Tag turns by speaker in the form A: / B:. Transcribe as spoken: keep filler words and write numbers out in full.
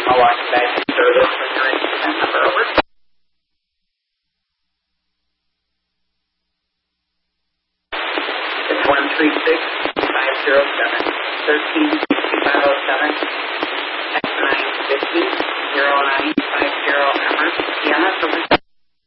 A: I'll walk you back to service when you're ready for that number. Over. It's one three six five zero seven thirteen sixty five oh seven. X nine fifty zero nine five zero Emmer. Yeah, that's over.